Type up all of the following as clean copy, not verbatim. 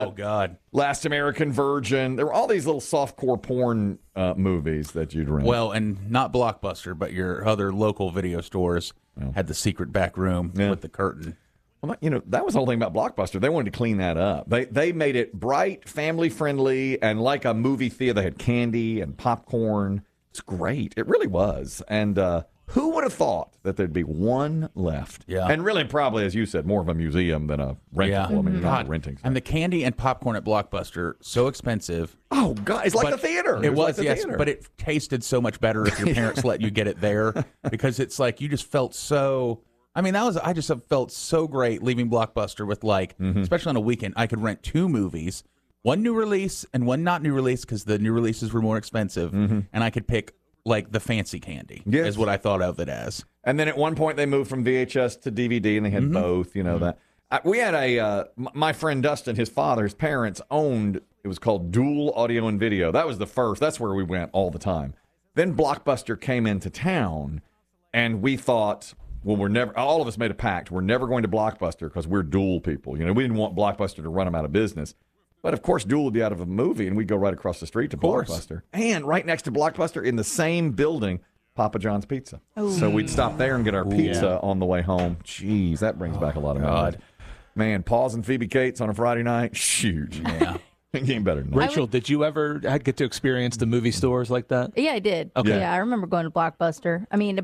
Oh, God. Last American Virgin. There were all these little softcore porn movies that you'd rent. Well, and not Blockbuster, but your other local video stores had the secret back room with the curtain. Well, that was the whole thing about Blockbuster. They wanted to clean that up. They made it bright, family-friendly, and like a movie theater. They had candy and popcorn. It's great. It really was. And who would have thought that there'd be one left? Yeah. And really, probably, as you said, more of a museum than a rental. Yeah. I mean, you're not God. renting. And the candy and popcorn at Blockbuster, so expensive. Oh, God. It's like the theater. It was, like the yes. theater. But it tasted so much better if your parents let you get it there because it's like you just felt so... I mean, I just have felt so great leaving Blockbuster with especially on a weekend, I could rent 2 movies, one new release and one not new release because the new releases were more expensive, and I could pick like the fancy candy is what I thought of it as. And then at one point they moved from VHS to DVD, and they had both. That. We had my friend Dustin, his father's parents owned. It was called Dual Audio and Video. That was the first. That's where we went all the time. Then Blockbuster came into town, and we thought, well, we're never. All of us made a pact. We're never going to Blockbuster because we're Dual people. We didn't want Blockbuster to run them out of business. But of course, Dual would be out of a movie, and we'd go right across the street to Blockbuster. And right next to Blockbuster, in the same building, Papa John's Pizza. Ooh. So we'd stop there and get our pizza on the way home. Jeez, that brings back a lot of memories. Man, Paws and Phoebe Cates on a Friday night. Shoot. Yeah. It came better than that. Rachel, did you ever get to experience the movie stores like that? Yeah, I did. Okay. Yeah, I remember going to Blockbuster. I mean,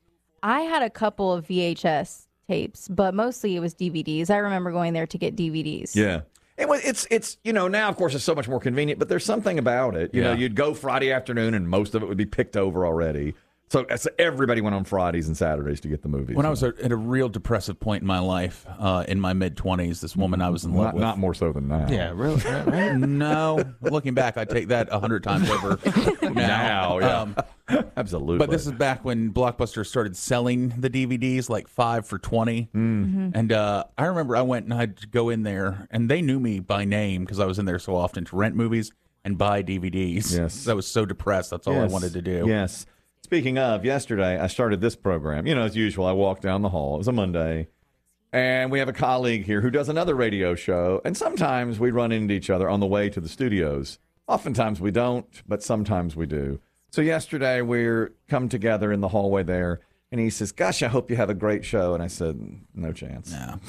I had a couple of VHS tapes, but mostly it was DVDs. I remember going there to get DVDs. Yeah. It's now, of course, it's so much more convenient, but there's something about it. You'd go Friday afternoon, and most of it would be picked over already. So everybody went on Fridays and Saturdays to get the movies. When I was at a real depressive point in my life, in my mid-20s, this woman I was in love with. Not more so than now. Yeah, really? Right? No. Looking back, I'd take that 100 times over now. Yeah. Absolutely. But this is back when Blockbuster started selling the DVDs, like 5 for $20. And I remember I went and I'd go in there, and they knew me by name because I was in there so often to rent movies and buy DVDs. Yes. I was so depressed. That's all I wanted to do. Yes. Speaking of, yesterday I started this program. As usual, I walked down the hall. It was a Monday. And we have a colleague here who does another radio show. And sometimes we run into each other on the way to the studios. Oftentimes we don't, but sometimes we do. So yesterday we're come together in the hallway there. And he says, gosh, I hope you have a great show. And I said, no chance. No.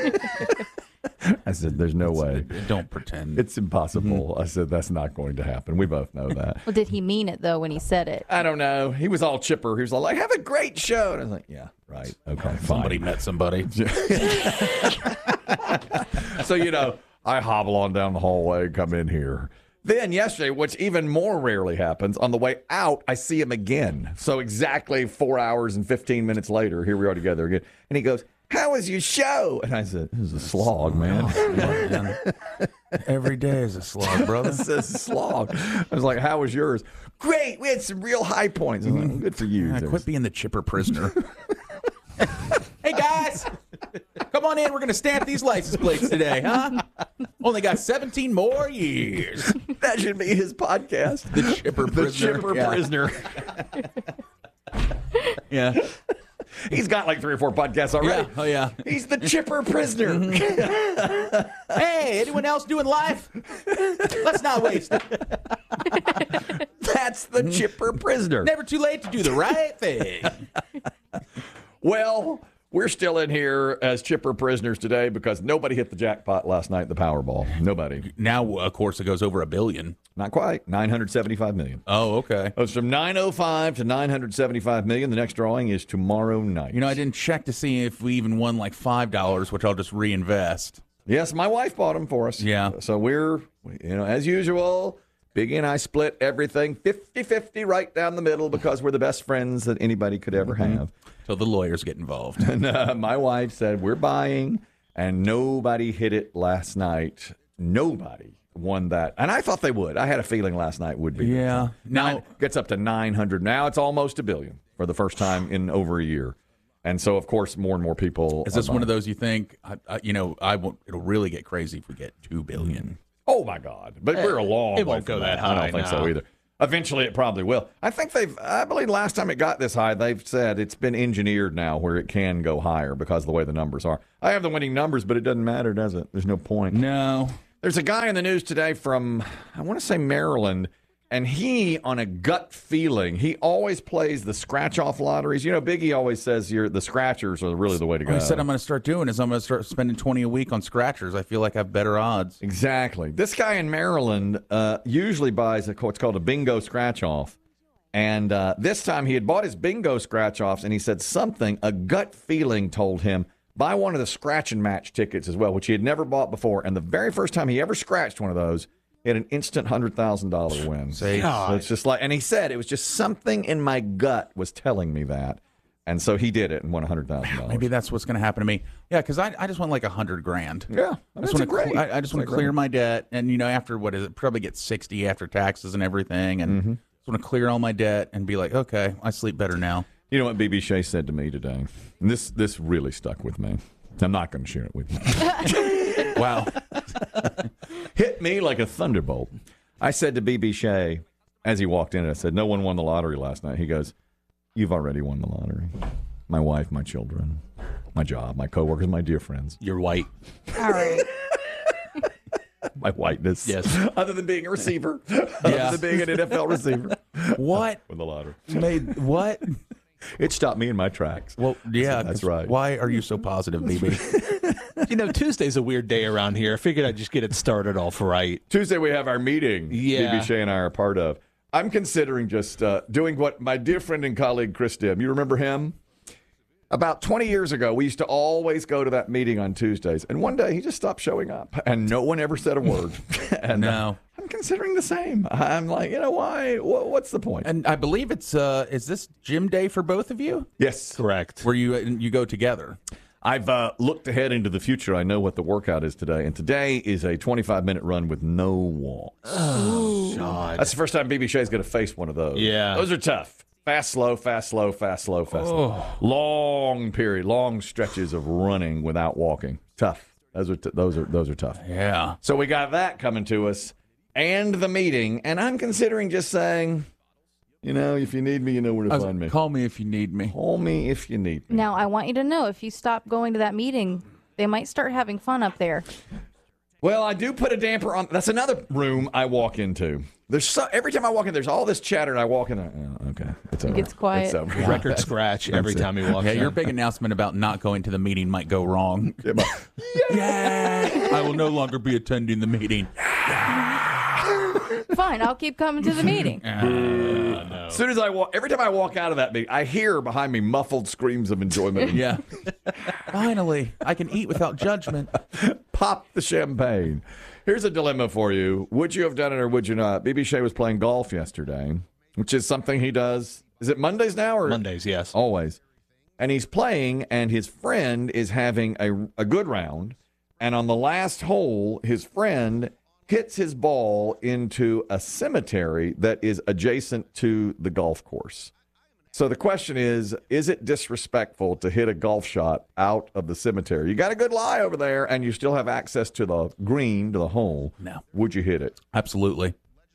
I said, there's no way. Don't pretend. It's impossible. I said, that's not going to happen. We both know that. Well, did he mean it, though, when he said it? I don't know. He was all chipper. He was all like, have a great show. And I was like, yeah, right. Okay, fine. Somebody met somebody. So, I hobble on down the hallway, come in here. Then yesterday, which even more rarely happens, on the way out, I see him again. So exactly 4 hours and 15 minutes later, here we are together again. And he goes, how was your show? And I said, this is a slog, man. Every day is a slog, brother. This is a slog. I was like, how was yours? Great. We had some real high points. I was like, good for you. Quit being the chipper prisoner. Hey, guys. Come on in. We're going to stamp these license plates today, huh? Only got 17 more years. That should be his podcast. The chipper prisoner. The chipper prisoner. Yeah. He's got like 3 or 4 podcasts already. Yeah. Oh, yeah. He's the chipper prisoner. Hey, anyone else doing life? Let's not waste it. That's the chipper prisoner. Never too late to do the right thing. Well, we're still in here as chipper prisoners today because nobody hit the jackpot last night, the Powerball. Nobody. Now, of course, it goes over $1 billion. Not quite. 975 million. Oh, okay. It's from 905 to 975 million. The next drawing is tomorrow night. I didn't check to see if we even won like $5, which I'll just reinvest. Yes, my wife bought them for us. Yeah. So we're, as usual, Biggie and I split everything 50-50 right down the middle because we're the best friends that anybody could ever have. So the lawyers get involved. And my wife said, we're buying, and nobody hit it last night. Nobody won that. And I thought they would. I had a feeling last night would be. Yeah. Now Now gets up to 900. Now it's almost $1 billion for the first time in over a year. And so, of course, more and more people. is this one of those you think, I won't, it'll really get crazy if we get $2 billion? Oh, my God. But we're a long way it won't from go that I high, don't think no. so either. Eventually, it probably will. I believe last time it got this high, they've said it's been engineered now where it can go higher because of the way the numbers are. I have the winning numbers, but it doesn't matter, does it? There's no point. No. There's a guy in the news today from, I want to say Maryland, and he, on a gut feeling, he always plays the scratch-off lotteries. You know, Biggie always says the scratchers are really the way to go. What I said I'm going to start doing is I'm going to start spending $20 a week on scratchers. I feel like I have better odds. Exactly. This guy in Maryland usually buys what's called a bingo scratch-off. And this time he had bought his bingo scratch-offs, and he said a gut feeling told him, buy one of the scratch and match tickets as well, which he had never bought before. And the very first time he ever scratched one of those, he had an instant $100,000 win. So it's just like, and he said it was just something in my gut was telling me that, and so he did it and won $100,000. Maybe that's what's going to happen to me. Yeah, because I just want like $100,000. Yeah, I just want to clear my debt, and after what is it? Probably get 60 after taxes and everything, and just want to clear all my debt and be like, okay, I sleep better now. You know what BB Shea said to me today? And this really stuck with me. I'm not going to share it with you. Wow. Hit me like a thunderbolt. I said to BB Shea as he walked in, I said, no one won the lottery last night. He goes, you've already won the lottery. My wife, my children, my job, my coworkers, my dear friends. You're white. All right. My whiteness. Yes. Other than being a receiver. Other than being an NFL receiver. What? With the lottery. Made what? It stopped me in my tracks. Well, yeah, that's right. Why are you so positive, BB? Tuesday's a weird day around here. I figured I'd just get it started off right. Tuesday we have our meeting. Yeah. BB Shea and I are part of. I'm considering just doing what my dear friend and colleague Chris did. You remember him? About 20 years ago, we used to always go to that meeting on Tuesdays. And one day he just stopped showing up and no one ever said a word. And No. I'm considering the same. I'm like, why? What's the point? And I believe it's is this gym day for both of you? Yes. Correct. Where you go together? I've looked ahead into the future. I know what the workout is today. And today is a 25-minute run with no walks. Oh, God. That's the first time BB Shea's going to face one of those. Yeah. Those are tough. Fast, slow, fast, slow, fast, slow, fast, slow. Long stretches of running without walking. Tough. Those are tough. Yeah. So we got that coming to us and the meeting. And I'm considering just saying, if you need me, you know where to find me. Call me if you need me. Call me if you need me. Now, I want you to know, if you stop going to that meeting, they might start having fun up there. Well, I do put a damper on. That's another room I walk into. Every time I walk in, there's all this chatter, and I walk in there. Oh, okay, it's over. It gets quiet. It's over. Record scratch every time he walks Yeah, in. your big announcement about not going to the meeting might go wrong. Yeah. I will no longer be attending the meeting. Fine, I'll keep coming to the meeting. As soon as every time I walk out of that meeting, I hear behind me muffled screams of enjoyment. Yeah. Finally, I can eat without judgment. Pop the champagne. Here's a dilemma for you. Would you have done it or would you not? BB Shea was playing golf yesterday, which is something he does. Is it Mondays now? Or Mondays, yes. Always. And he's playing, and his friend is having a good round. And on the last hole, his friend hits his ball into a cemetery that is adjacent to the golf course. So the question is it disrespectful to hit a golf shot out of the cemetery? You got a good lie over there, and you still have access to the green, to the hole. No. Would you hit it? Absolutely.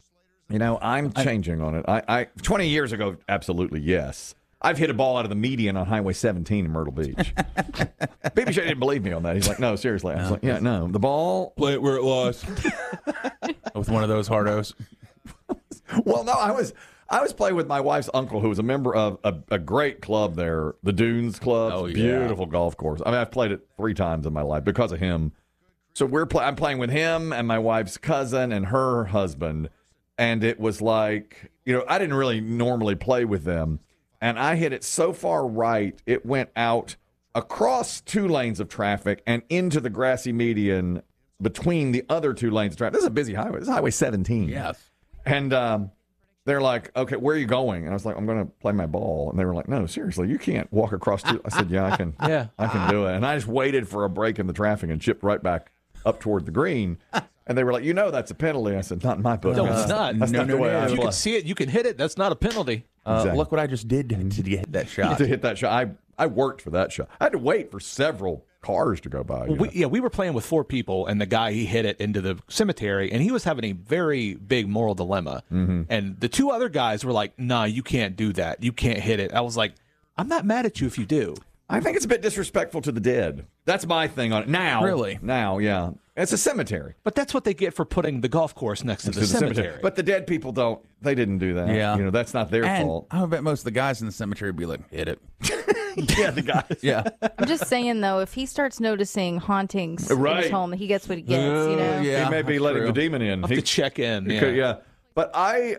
I'm changing on it. I 20 years ago, absolutely, yes. I've hit a ball out of the median on Highway 17 in Myrtle Beach. BB Shea didn't believe me on that. He's like, no, seriously. I was like, yeah, no. The ball. Play it where it was. With one of those hardos. Well, no, I was playing with my wife's uncle, who was a member of a great club there, the Dunes Club. Oh, yeah. Beautiful golf course. I mean, I've played it 3 times in my life because of him. So I'm playing with him and my wife's cousin and her husband. And it was like, I didn't really normally play with them. And I hit it so far right, it went out across 2 lanes of traffic and into the grassy median between the other 2 lanes of traffic. This is a busy highway. This is Highway 17. Yes. And they're like, okay, where are you going? And I was like, I'm going to play my ball. And they were like, no, seriously, you can't walk across 2. I said, yeah, I can. Yeah. I can do it. And I just waited for a break in the traffic and chipped right back up toward the green. And they were like, that's a penalty. I said, not in my book. No, it's not. That's not the way I You play. can see it. You can hit it. That's not a penalty. Exactly. Look what I just did to hit that shot. To hit that shot. I worked for that shot. I had to wait for several cars to go by. We were playing with 4 people, and the guy, he hit it into the cemetery, and he was having a very big moral dilemma. Mm-hmm. And the 2 other guys were like, nah, you can't do that. You can't hit it. I was like, I'm not mad at you if you do. I think it's a bit disrespectful to the dead. That's my thing on it. Now. Really? Now, yeah. It's a cemetery. But that's what they get for putting the golf course next to the cemetery. But the dead people they didn't do that. Yeah. You know, that's not their fault. I bet most of the guys in the cemetery would be like, hit it. Yeah, the guys. Yeah. I'm just saying, though, if he starts noticing hauntings in Right. his home, he gets what he gets, you know? yeah. He may be that's letting true. the demon in. Have to check in. He Yeah. could, yeah. But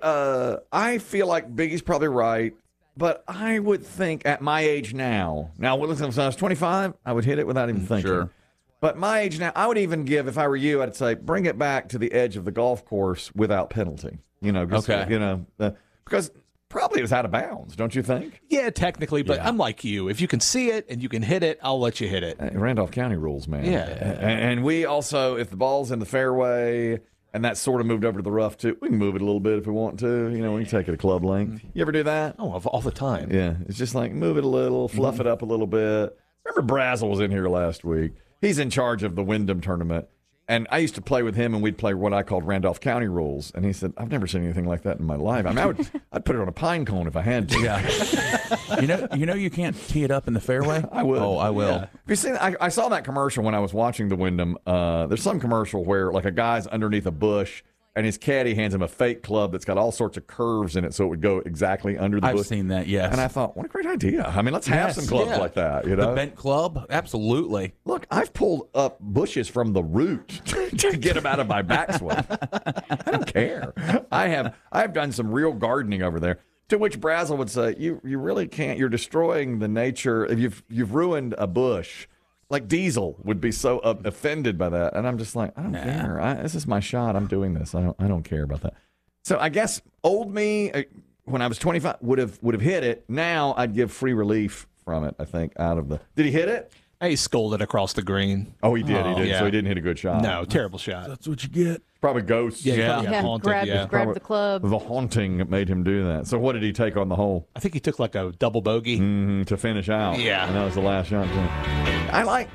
I feel like Biggie's probably right. But I would think at my age now, listen, if I was 25, I would hit it without even thinking. Sure. But my age now, I would even give, if I were you, I'd say bring it back to the edge of the golf course without penalty. You know, Okay. You know, because probably it was out of bounds, don't you think? Yeah, technically, but Yeah. I'm like you. If you can see it and you can hit it, I'll let you hit it. Randolph County rules, man. Yeah. And we also, if the ball's in the fairway and that's sort of moved over to the rough too, we can move it a little bit if we want to. You know, we can take it a club length. You ever do that? Oh, all the time. Yeah. It's just like move it a little, fluff it up a little bit. Remember Brazel was in here last week. He's in charge of the Wyndham tournament. And I used to play with him, and we'd play what I called Randolph County rules. And he said, I've never seen anything like that in my life. I mean, I'd put it on a pine cone if I had to. Yeah. you know you can't tee it up in the fairway? I would. Oh, I will. Have you seen? I saw that commercial when I was watching the Wyndham. There's some commercial where like a guy's underneath a bush and his caddy hands him a fake club that's got all sorts of curves in it, so it would go exactly under the bush. I've seen that, yes. And I thought, what a great idea! I mean, let's have Yes, some clubs yeah. like that. You know, The bent club? Absolutely. look, I've pulled up bushes from the root to get them out of my backswing. I don't care. I've done some real gardening over there. To which Brazel would say, "You really can't. You're destroying the nature. You've ruined a bush." Like Diesel would be so offended by that, and I'm just like, I don't care. This is my shot. I'm doing this. I don't care about that. So I guess old me, when I was 25, would have hit it. Now I'd give free relief from it. I think out of the. Did he hit it? He scolded across the green. Oh, he did. He did. yeah. So he didn't hit a good shot. No, terrible shot. That's what you get. Probably ghosts. Yeah, he probably got Yeah, haunted, grab the club. The haunting made him do that. So what did he take on the hole I think he took like a double bogey. to finish out? Yeah. And that was the last shot. Too. I like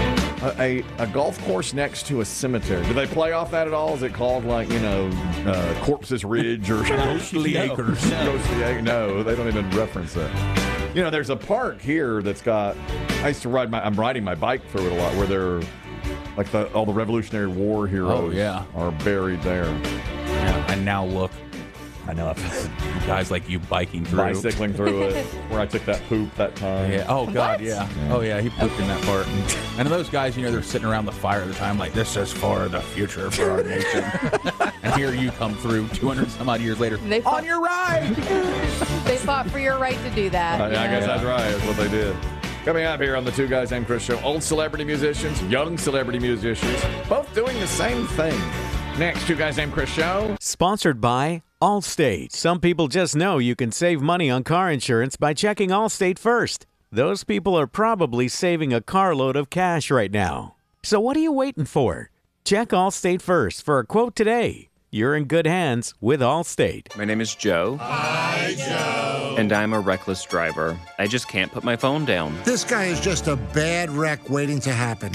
a golf course next to a cemetery. Do they play off that at all? Is it called like, Corpses Ridge or Ghostly Acres. Ghostly Acres. No, they don't even reference that. You know, there's a park here that's got. I used to I'm riding my bike through it a lot, where they're like all the Revolutionary War heroes are buried there. Yeah. And now look, I know. guys like you biking through. Bicycling through it, where I took that poop that time. Yeah. Oh, God, yeah. Oh, yeah, he pooped in that part. And those guys, they're sitting around the fire at the time like, this is for the future for our nation. And here you come through 200-some-odd years later. They fought- On your right! They fought for your right to do that. I guess that's right. That's what they did. Coming up here on the Two Guys Named Chris show, old celebrity musicians, young celebrity musicians, both doing the same thing. Next, Two Guys Named Chris show. Sponsored by Allstate. Some people just know you can save money on car insurance by checking Allstate first. Those people are probably saving a carload of cash right now. So what are you waiting for? Check Allstate first for a quote today. You're in good hands with Allstate. My name is Joe. Hi, Joe. And I'm a reckless driver. I just can't put my phone down. This guy is just a bad wreck waiting to happen.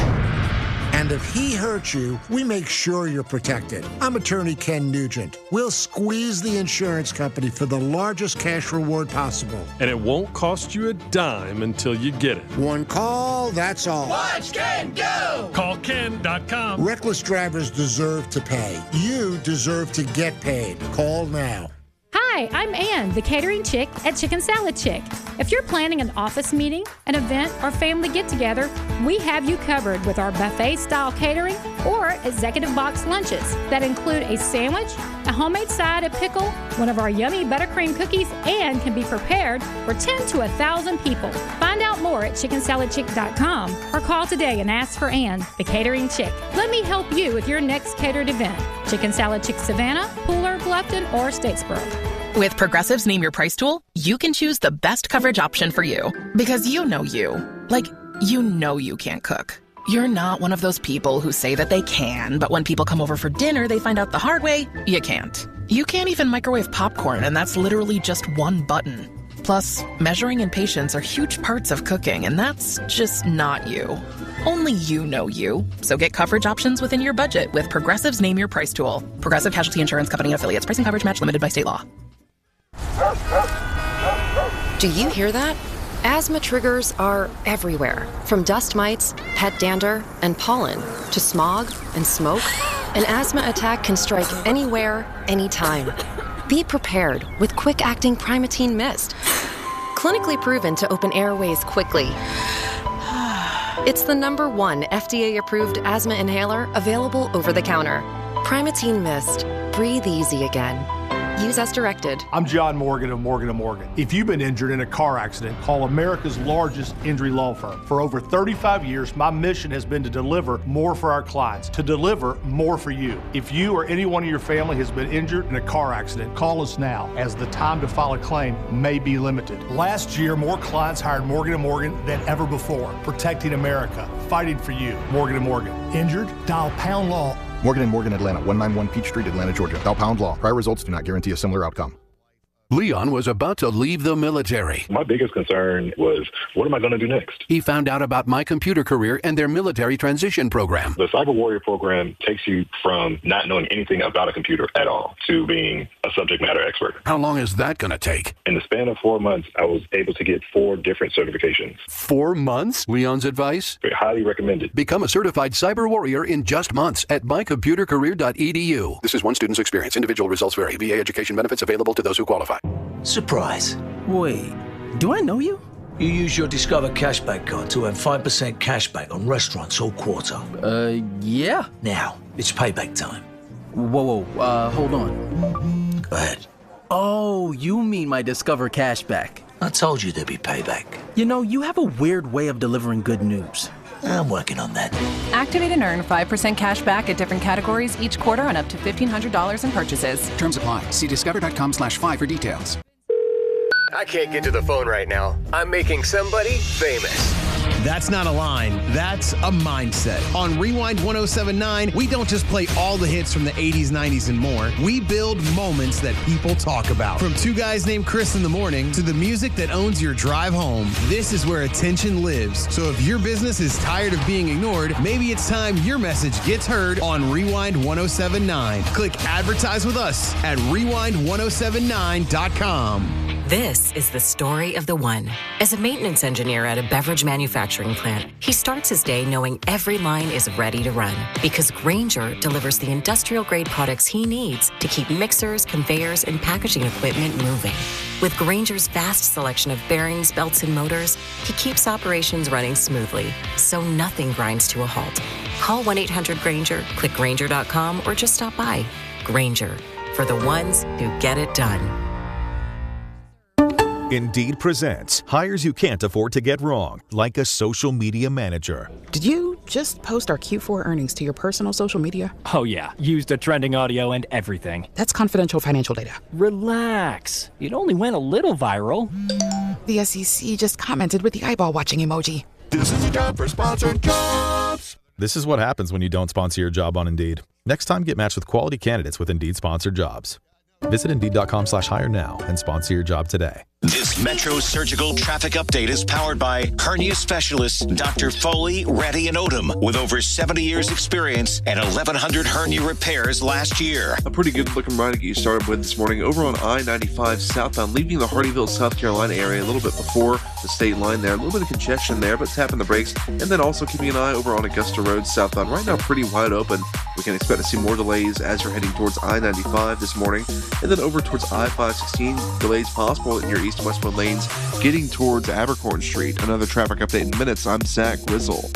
And if he hurts you, we make sure you're protected. I'm attorney Ken Nugent. We'll squeeze the insurance company for the largest cash reward possible. And it won't cost you a dime until you get it. One call, that's all. Watch Ken go! Call Ken.com. Reckless drivers deserve to pay. You deserve to get paid. Call now. Hi, I'm Ann, the catering chick at Chicken Salad Chick. If you're planning an office meeting, an event, or family get-together, we have you covered with our buffet-style catering or executive box lunches that include a sandwich, a homemade side of pickle, one of our yummy buttercream cookies, and can be prepared for 10 to 1,000 people. Find out more at chickensaladchick.com or call today and ask for Ann, the catering chick. Let me help you with your next catered event. Chicken Salad Chick Savannah, Pooler, Bluffton, or Statesboro. With Progressive's Name Your Price tool, you can choose the best coverage option for you. Because you know you. Like, you know you can't cook. You're not one of those people who say that they can, but when people come over for dinner, they find out the hard way, you can't. You can't even microwave popcorn, and that's literally just one button. Plus, measuring and patience are huge parts of cooking, and that's just not you. Only you know you. So get coverage options within your budget with Progressive's Name Your Price tool. Progressive Casualty Insurance Company and Affiliates. Pricing coverage match limited by state law. Do you hear that? Asthma triggers are everywhere, from dust mites, pet dander, and pollen, to smog and smoke. An asthma attack can strike anywhere, anytime. Be prepared with quick-acting Primatene Mist. Clinically proven to open airways quickly. It's the #1 FDA-approved asthma inhaler available over the counter. Primatene Mist. Breathe easy again. Use as directed. I'm John Morgan of Morgan & Morgan. If you've been injured in a car accident, call America's largest injury law firm. For over 35 years, my mission has been to deliver more for our clients, to deliver more for you. If you or anyone in your family has been injured in a car accident, call us now, as the time to file a claim may be limited. Last year, more clients hired Morgan & Morgan than ever before, protecting America, fighting for you. Morgan & Morgan. Injured? Dial pound law. Morgan & Morgan, Atlanta, 191 Peach Street, Atlanta, Georgia. Dial pound law. Prior results do not guarantee a similar outcome. Leon was about to leave the military. My biggest concern was, what am I going to do next? He found out about My Computer Career and their military transition program. The Cyber Warrior program takes you from not knowing anything about a computer at all to being a subject matter expert. How long is that going to take? In the span of 4 months, I was able to get 4 different certifications. 4 months? Leon's advice? Highly recommended. Become a certified cyber warrior in just months at mycomputercareer.edu. This is one student's experience. Individual results vary. VA education benefits available to those who qualify. Surprise. Wait, do I know you? You use your Discover Cashback card to earn 5% cashback on restaurants all quarter. Yeah. Now, it's payback time. Whoa, hold on. Go ahead. Oh, you mean my Discover Cashback. I told you there'd be payback. You know, you have a weird way of delivering good news. I'm working on that. Activate and earn 5% cash back at different categories each quarter on up to $1,500 in purchases. Terms apply. See discover.com/5 for details. I can't get to the phone right now. I'm making somebody famous. That's not a line. That's a mindset. On Rewind 1079, we don't just play all the hits from the 80s, 90s, and more. We build moments that people talk about. From Two Guys Named Chris in the morning to the music that owns your drive home. This is where attention lives. So if your business is tired of being ignored, maybe it's time your message gets heard on Rewind 1079. Click advertise with us at rewind1079.com. This is the story of the one. As a maintenance engineer at a beverage manufacturing plant, he starts his day knowing every line is ready to run because Grainger delivers the industrial-grade products he needs to keep mixers, conveyors, and packaging equipment moving. With Grainger's vast selection of bearings, belts, and motors, he keeps operations running smoothly, so nothing grinds to a halt. Call 1-800-GRAINGER, click Grainger.com, or just stop by. Grainger, for the ones who get it done. Indeed presents hires you can't afford to get wrong, like a social media manager. Did you just post our Q4 earnings to your personal social media? Oh yeah, used the trending audio and everything. That's confidential financial data. Relax. It only went a little viral. The SEC just commented with the eyeball watching emoji. This is a job for sponsored jobs. This is what happens when you don't sponsor your job on Indeed. Next time, get matched with quality candidates with Indeed sponsored jobs. Visit Indeed.com/hire now and sponsor your job today. This Metro Surgical Traffic Update is powered by hernia specialists Dr. Foley, Reddy, and Odom, with over 70 years experience and 1,100 hernia repairs last year. A pretty good looking ride to get you started with this morning over on I-95 southbound, leaving the Hardyville, South Carolina area a little bit before the state line there. A little bit of congestion there, but tapping the brakes. And then also keeping an eye over on Augusta Road southbound. Right now, pretty wide open. We can expect to see more delays as you're heading towards I-95 this morning. And then over towards I-516, delays possible in your east and westbound lanes getting towards Abercorn Street. Another traffic update in minutes. I'm Zach Grizzle.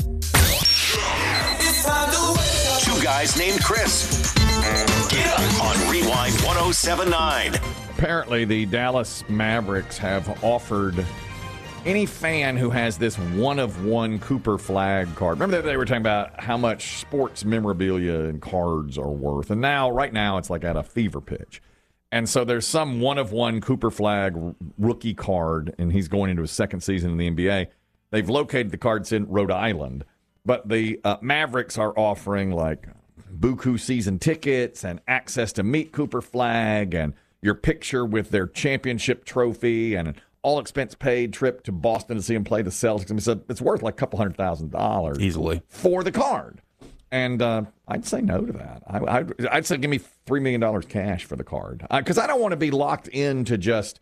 Two Guys Named Chris. Get up on Rewind 1079. Apparently, the Dallas Mavericks have offered any fan who has this one-of-one Cooper flag card. Remember that they were talking about how much sports memorabilia and cards are worth. And now, right now, it's like at a fever pitch. And so there's some one-of-one Cooper flag rookie card, and he's going into his second season in the NBA. They've located the cards in Rhode Island. But the Mavericks are offering, like, Buku season tickets and access to meet Cooper flag and your picture with their championship trophy and an all-expense-paid trip to Boston to see him play the Celtics. I mean, so it's worth like a couple $100,000 easily for the card. And I'd say no to that. I'd say give me $3 million cash for the card. Because I don't want to be locked into just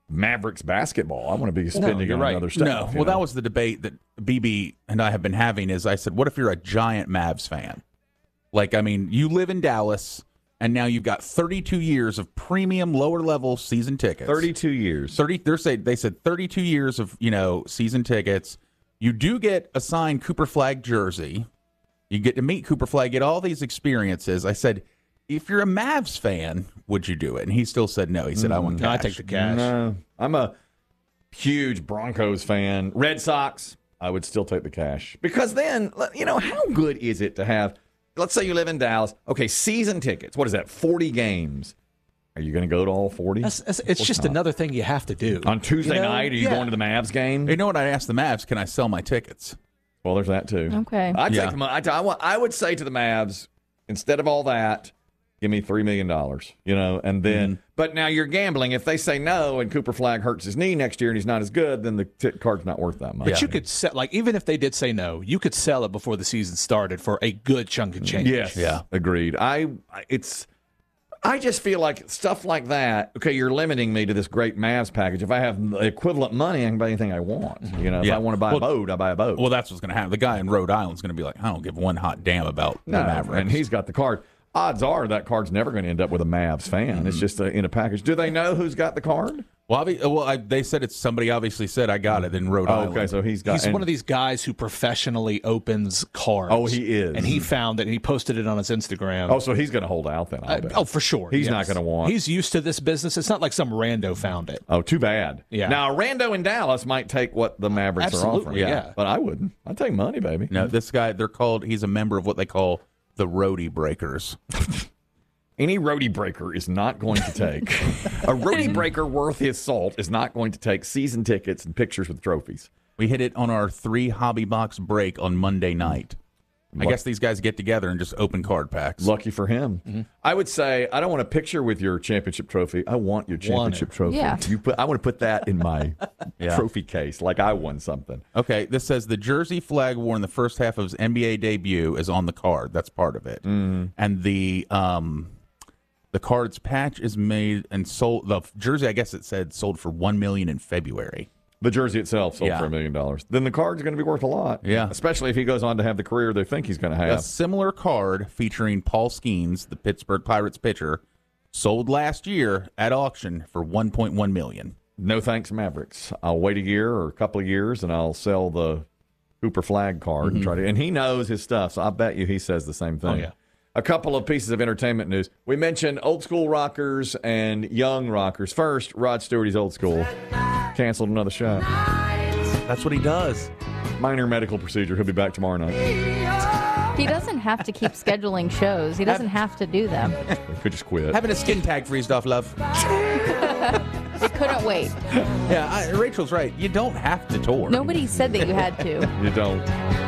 Mavericks basketball. I want to be spending you're on right. other stuff. No, that was the debate that BB and I have been having. Is I said, what if you're a giant Mavs fan? Like, I mean, you live in Dallas, and now you've got 32 years of premium lower level season tickets. 32 years. They said 32 years of season tickets. You do get a signed Cooper Flag jersey. You get to meet Cooper Flag, get all these experiences. I said, if you're a Mavs fan, would you do it? And he still said no. He said, I want cash. No, I take the cash. No, I'm a huge Broncos fan. Red Sox, I would still take the cash. Because then, how good is it to have, let's say you live in Dallas. Okay, season tickets. What is that, 40 games? Are you going to go to all 40? It's just another thing you have to do. On Tuesday night, are you going to the Mavs game? You know what? I asked the Mavs, can I sell my tickets? Well, there's that too. Okay. I would say to the Mavs, instead of all that, give me $3 million, and then, but now you're gambling. If they say no and Cooper Flag hurts his knee next year and he's not as good, then the card's not worth that much. But you could sell, even if they did say no, you could sell it before the season started for a good chunk of change. Yes. Yeah. Agreed. I just feel like stuff like that, okay, you're limiting me to this great Mavs package. If I have the equivalent money, I can buy anything I want. If I want to buy a boat, I buy a boat. Well, that's what's going to happen. The guy in Rhode Island's going to be like, I don't give one hot damn about the Mavericks. And he's got the card. Odds are that card's never going to end up with a Mavs fan. It's just in a package. Do they know who's got the card? Well, they said it's somebody obviously said I got it in Rhode Island. Okay, so he's one of these guys who professionally opens cards. Oh, he is. And he found that, and he posted it on his Instagram. Oh, so he's going to hold out then, I bet. For sure. He's not going to want. He's used to this business. It's not like some rando found it. Oh, too bad. Yeah. Now, a rando in Dallas might take what the Mavericks are offering. Yeah. But I wouldn't. I'd take money, baby. No, this guy, he's a member of what they call the Roadie Breakers. Any roadie breaker is not going to take. A roadie breaker worth his salt is not going to take season tickets and pictures with trophies. We hit it on our 3 hobby box break on Monday night. I guess these guys get together and just open card packs. Lucky for him. Mm-hmm. I would say, I don't want a picture with your championship trophy. I want your championship trophy. Yeah. I want to put that in my trophy case, like I won something. Okay, this says the jersey Flag wore in the first half of his NBA debut is on the card. That's part of it. Mm-hmm. And the card's patch is made and sold. The jersey, I guess it said, sold for $1 million in February. The jersey itself sold for $1 million. Then the card's going to be worth a lot. Yeah. Especially if he goes on to have the career they think he's going to have. A similar card featuring Paul Skeens, the Pittsburgh Pirates pitcher, sold last year at auction for $1.1 million. No thanks, Mavericks. I'll wait a year or a couple of years and I'll sell the Cooper Flag card and try to. And he knows his stuff, so I bet you he says the same thing. Oh, yeah. A couple of pieces of entertainment news. We mentioned old school rockers and young rockers. First, Rod Stewart, he's old school. Canceled another show. That's what he does. Minor medical procedure. He'll be back tomorrow night. He doesn't have to keep scheduling shows. He doesn't have to do them. He could just quit. Having a skin tag freezed off, love. It couldn't wait. Yeah, Rachel's right. You don't have to tour. Nobody said that you had to. You don't.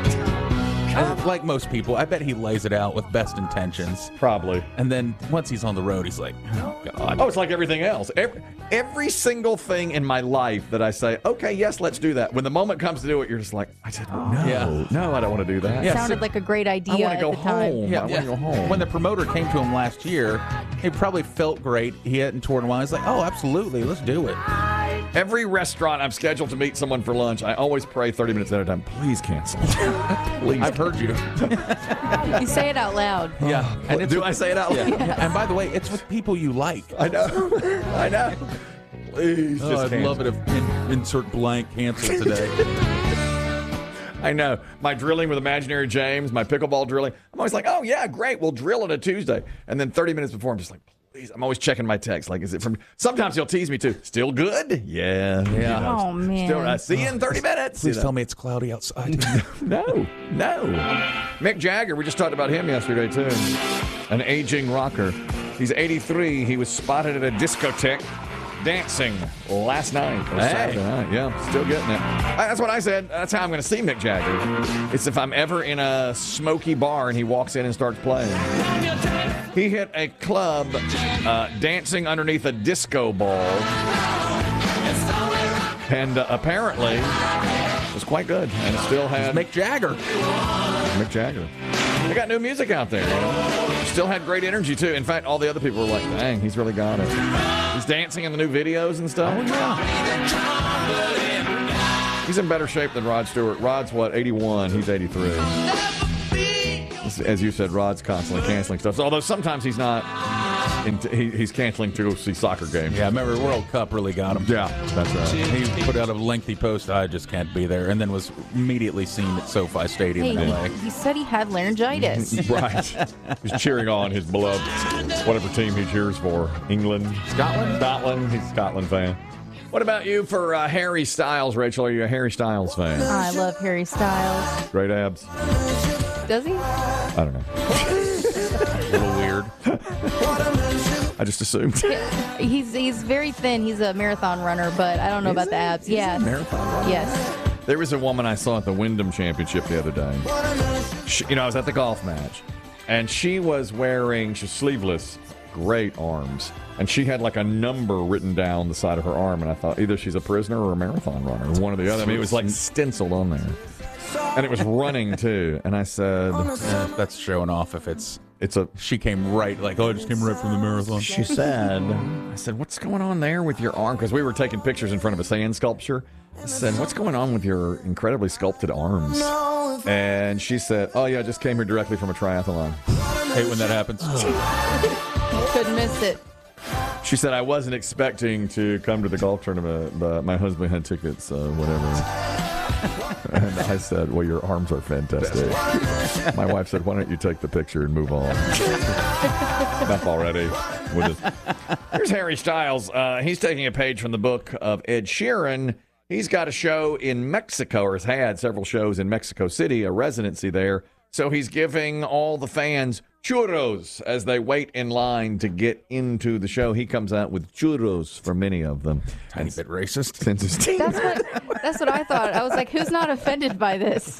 Like most people, I bet he lays it out with best intentions. Probably. And then once he's on the road, he's like, oh, God. Oh, it's like everything else. Every single thing in my life that I say, okay, yes, let's do that. When the moment comes to do it, you're just like, I said, no, I don't want to do that. It sounded like a great idea at the time. I want to go home. When the promoter came to him last year, he probably felt great. He hadn't toured in a while. He's like, oh, absolutely, let's do it. Every restaurant I'm scheduled to meet someone for lunch, I always pray 30 minutes at a time, please cancel. Please. I've heard you. You say it out loud. Yeah. And do I say it out loud? Yeah. And by the way, it's with people you like. I know. I know. Please just I'd cancel. love it if insert blank cancel today. I know. My drilling with Imaginary James, my pickleball drilling, I'm always like, oh, yeah, great. We'll drill on a Tuesday. And then 30 minutes before, I'm just like, please. I'm always checking my text. Like, is it from... Sometimes he'll tease me, too. Still good? Yeah. Oh, man. Still, see you in 30 minutes. Please tell me it's cloudy outside. No. Mick Jagger, we just talked about him yesterday, too. An aging rocker. He's 83. He was spotted at a discotheque dancing last night. Saturday night. Yeah, still getting it. That's what I said. That's how I'm going to see Mick Jagger. It's if I'm ever in a smoky bar and he walks in and starts playing. He hit a club dancing underneath a disco ball. And apparently it was quite good. And still had Mick Jagger. Mick Jagger. They got new music out there. Still had great energy, too. In fact, all the other people were like, dang, he's really got it. He's dancing in the new videos and stuff. Oh, yeah. He's in better shape than Rod Stewart. Rod's, 81? He's 83. As you said, Rod's constantly canceling stuff. So, although sometimes he's not. He's canceling to go see soccer games. Yeah, I remember World Cup really got him. Yeah, that's right. He put out a lengthy post, I just can't be there, and then was immediately seen at SoFi Stadium in LA. He said he had laryngitis. Right. He's cheering on his beloved, whatever team he cheers for. England? Scotland. He's a Scotland fan. What about you for Harry Styles, Rachel? Are you a Harry Styles fan? I love Harry Styles. Great abs. Does he? I don't know. A little weird. I just assumed. He's very thin. He's a marathon runner, but I don't know about the abs. Yeah. Marathon runner? Yes. There was a woman I saw at the Wyndham Championship the other day. I was at the golf match, and she was sleeveless, great arms. And she had like a number written down the side of her arm, and I thought either she's a prisoner or a marathon runner, one or the other. I mean, it was like stenciled on there. And it was running, too. And I said... that's showing off if it's a... She came right, I just came right from the marathon. She said... I said, what's going on there with your arm? Because we were taking pictures in front of a sand sculpture. I said, what's going on with your incredibly sculpted arms? And she said, oh, yeah, I just came here directly from a triathlon. Hate when that happens. Couldn't miss it. She said, I wasn't expecting to come to the golf tournament, but my husband had tickets, whatever. And I said, well, your arms are fantastic. My wife said, why don't you take the picture and move on? Enough already. Here's Harry Styles. He's taking a page from the book of Ed Sheeran. He's got a show in Mexico, or has had several shows in Mexico City, a residency there. So he's giving all the fans churros as they wait in line to get into the show. He comes out with churros for many of them. Tiny bit racist. That's what I thought. I was like, who's not offended by this?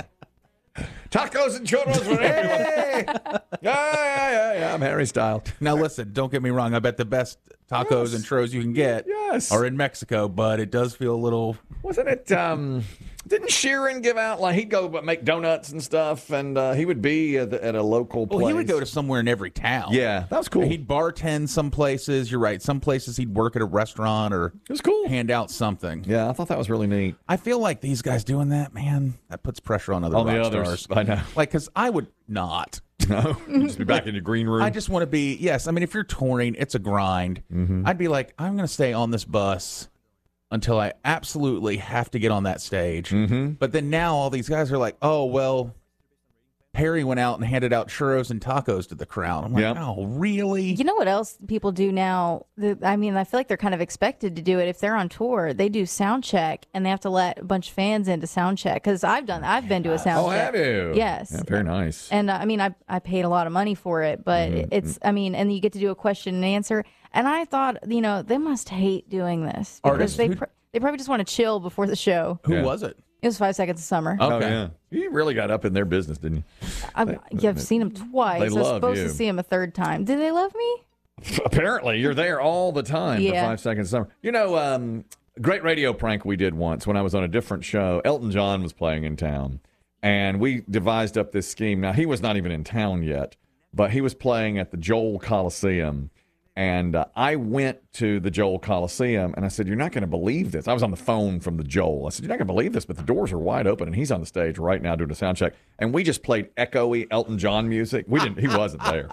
Tacos and churros for everyone. Yeah. I'm Harry Styles. Now listen, don't get me wrong. I bet the best tacos and churros you can get are in Mexico, but it does feel a little... Wasn't it... Didn't Sheeran give out, he'd go make donuts and stuff, and he would be at a local place? Well, he would go to somewhere in every town. Yeah, that was cool. He'd bartend some places. You're right. Some places he'd work at a restaurant or it was cool. Hand out something. Yeah, I thought that was really neat. I feel like these guys doing that, man, that puts pressure on rock stars. I know. Because I would not. No? Just be back in your green room? I just want to be, yes. I mean, if you're touring, it's a grind. Mm-hmm. I'd be like, I'm going to stay on this bus until I absolutely have to get on that stage. Mm-hmm. But then now all these guys are like, oh, well, Harry went out and handed out churros and tacos to the crowd. I'm like, oh, really? You know what else people do now? I feel like they're kind of expected to do it. If they're on tour, they do sound check, and they have to let a bunch of fans into sound check. Because I've been to a sound check. Oh, have you? Yes. Yeah, very nice. And, I paid a lot of money for it, but it's, and you get to do a question and answer. And I thought, they must hate doing this because they probably just want to chill before the show. Who was it? It was 5 Seconds of Summer. Okay. Oh, yeah. You really got up in their business, didn't you? I've seen them twice. They I was love supposed you. to see them a third time. Did they love me? Apparently. You're there all the time for 5 Seconds of Summer. Great radio prank we did once when I was on a different show. Elton John was playing in town, and we devised up this scheme. Now, he was not even in town yet, but he was playing at the Joel Coliseum. And I went to the Joel Coliseum, and I said, you're not going to believe this. I was on the phone from the Joel. I said, you're not going to believe this, but the doors are wide open, and he's on the stage right now doing a sound check. And we just played echoey Elton John music. He wasn't there.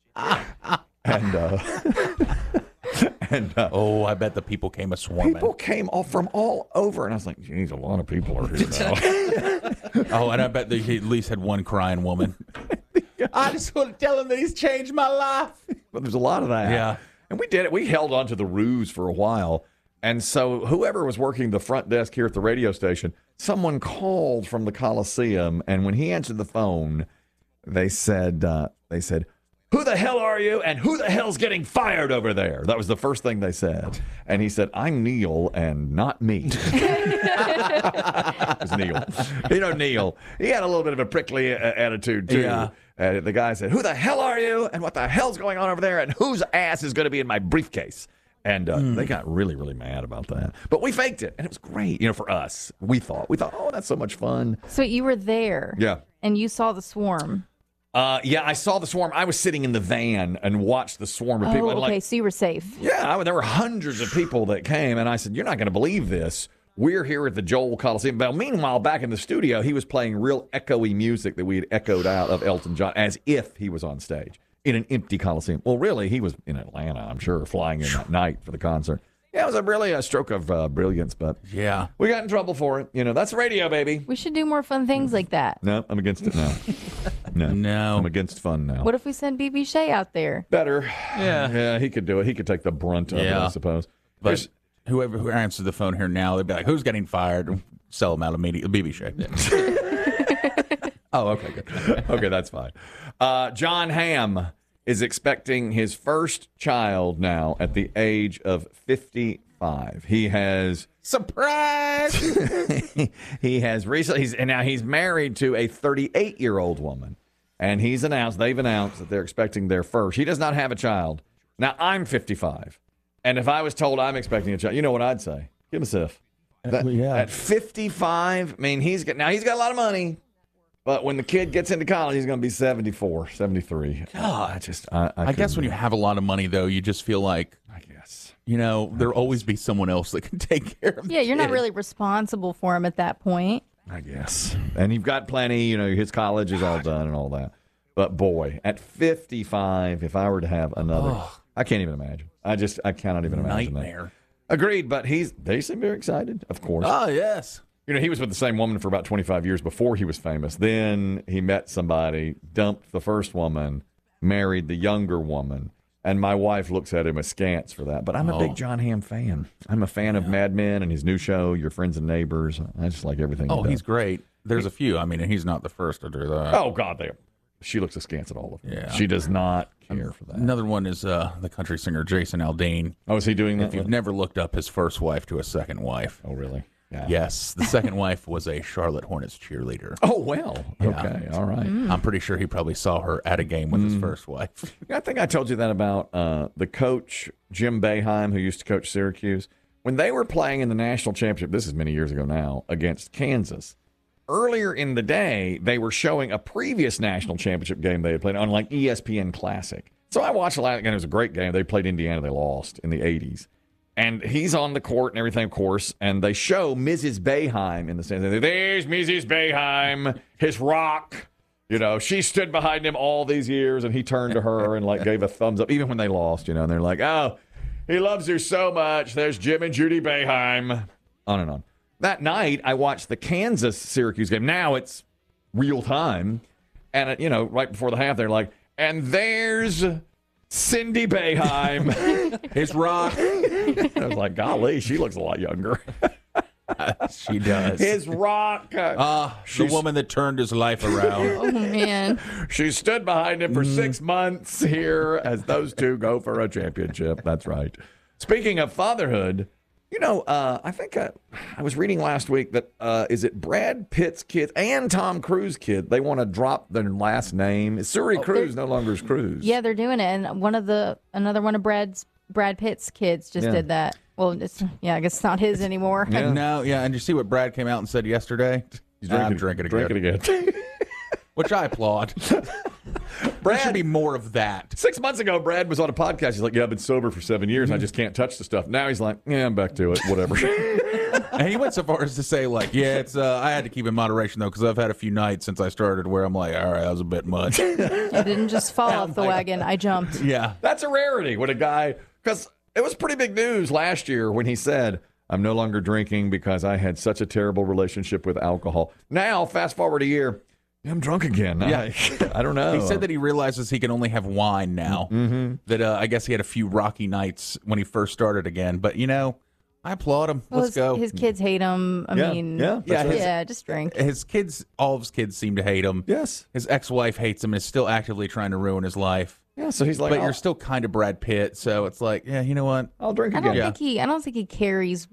Oh, I bet the people came a-swarming. People came from all over, and I was like, geez, a lot of people are here now. Oh, and I bet they at least had one crying woman. I just want to tell him that he's changed my life. But there's a lot of that. Yeah. And we did it. We held on to the ruse for a while. And so whoever was working the front desk here at the radio station, someone called from the Coliseum. And when he answered the phone, they said, who the hell are you? And who the hell's getting fired over there? That was the first thing they said. And he said, I'm Neil and not me. It was Neil. Neil, he had a little bit of a prickly attitude, too. Yeah. The guy said, who the hell are you? And what the hell's going on over there? And whose ass is going to be in my briefcase? And they got really, really mad about that. But we faked it, and it was great. For us, we thought, oh, that's so much fun. So you were there. Yeah. And you saw the swarm. Yeah, I saw the swarm. I was sitting in the van and watched the swarm of people. Oh, okay, so you were safe. Yeah, there were hundreds of people that came, and I said, you're not going to believe this. We're here at the Joel Coliseum. Well, meanwhile, back in the studio, he was playing real echoey music that we had echoed out of Elton John as if he was on stage in an empty Coliseum. Well, really, he was in Atlanta, I'm sure, flying in that night for the concert. Yeah, it was really a stroke of brilliance, but yeah, we got in trouble for it. That's radio, baby. We should do more fun things like that. No, I'm against it now. No, I'm against fun now. What if we send BB Shea out there? Better. Yeah. Yeah, he could do it. He could take the brunt of it, I suppose. But who answers the phone here now, they'd be like, who's getting fired? Sell them out immediately. BB Shea. Oh, okay, good. Okay, that's fine. John Hamm is expecting his first child now at the age of 55. He has surprise. He has recently. He's married to a 38-year-old woman, and they've announced that they're expecting their first. He does not have a child. Now I'm 55, and if I was told I'm expecting a child, you know what I'd say? Give him a sniff. At 55, I mean, he's got a lot of money. But when the kid gets into college, he's going to be 74, 73. God, I guess when you have a lot of money, though, you just feel like, there'll always be someone else that can take care of Yeah, you're not really responsible for him at that point. I guess. And you've got plenty, his college is all done and all that. But boy, at 55, if I were to have another, I can't even imagine. I cannot even imagine Nightmare. that. Agreed, but they seem very excited, of course. Oh, yes. He was with the same woman for about 25 years before he was famous. Then he met somebody, dumped the first woman, married the younger woman, and my wife looks at him askance for that. But I'm a big John Hamm fan. I'm a fan of Mad Men and his new show, Your Friends and Neighbors. I just like everything he does. He's great. There's a few. I mean, and he's not the first to do that. Oh, God, she looks askance at all of them. Yeah. She does not care for that. Another one is the country singer Jason Aldean. Oh, is he doing that? If you've never looked up his first wife to a second wife. Oh, really? Yeah. Yes, the second wife was a Charlotte Hornets cheerleader. Oh, well. Okay, all right. I'm pretty sure he probably saw her at a game with his first wife. I think I told you that about the coach, Jim Boeheim, who used to coach Syracuse. When they were playing in the national championship, this is many years ago now, against Kansas, earlier in the day, they were showing a previous national championship game they had played on like ESPN Classic. So I watched a lot, and it was a great game. They played Indiana. They lost in the 80s. And he's on the court and everything, of course, and they show Mrs. Boeheim in the stands. There's Mrs. Boeheim, his rock. She stood behind him all these years, and he turned to her and gave a thumbs up, even when they lost, and they're like, oh, he loves her so much. There's Jim and Judy Boeheim. On and on. That night, I watched the Kansas-Syracuse game. Now it's real time. And, right before the half, they're like, and there's Cindy Boeheim, his rock. I was like, golly, she looks a lot younger. She does. His rock. The woman that turned his life around. Oh, man. She stood behind him for 6 months here as those two go for a championship. That's right. Speaking of fatherhood, I think I was reading last week that is it Brad Pitt's kids and Tom Cruise's kid? They want to drop their last name. Suri Cruise no longer is Cruise. Yeah, they're doing it, and another one of Brad Pitt's kids just did that. Well, I guess it's not his anymore. Yeah. No, yeah, and you see what Brad came out and said yesterday? He's drinking again. Which I applaud. There should be more of that. 6 months ago, Brad was on a podcast. He's like, I've been sober for 7 years. I just can't touch the stuff. Now he's like, I'm back to it. Whatever. And he went so far as to say, it's I had to keep in moderation, though, because I've had a few nights since I started where I'm like, all right, that was a bit much. I didn't just fall off the wagon. I jumped. Yeah. That's a rarity when a guy, because it was pretty big news last year when he said, I'm no longer drinking because I had such a terrible relationship with alcohol. Now, fast forward a year, I'm drunk again. Yeah. I don't know. He said that he realizes he can only have wine now. Mm-hmm. That I guess he had a few rocky nights when he first started again. But, I applaud him. Well, Let's go. His kids hate him. I mean, just drink. All of his kids seem to hate him. Yes. His ex-wife hates him and is still actively trying to ruin his life. Yeah, so he's like, but you're still kind of Brad Pitt, so it's like, yeah, you know what? I'll drink again. I don't think he carries